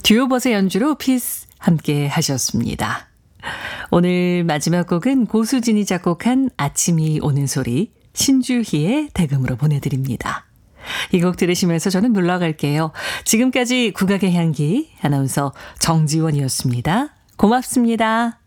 듀오버스의 연주로 피스 함께 하셨습니다. 오늘 마지막 곡은 고수진이 작곡한 아침이 오는 소리, 신주희의 대금으로 보내드립니다. 이 곡 들으시면서 저는 물러갈게요. 지금까지 국악의 향기 아나운서 정지원이었습니다. 고맙습니다.